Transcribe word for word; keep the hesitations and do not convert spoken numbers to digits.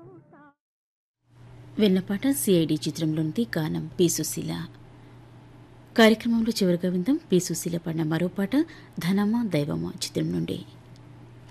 వెన్నపాట CID చిత్రంలోనిది గానం P Susheela. కార్యక్రమంలో చివరిగా విందాం పి సుశీల పాడిన మరో పాట ధనమా దైవమా చిత్రం నుండి.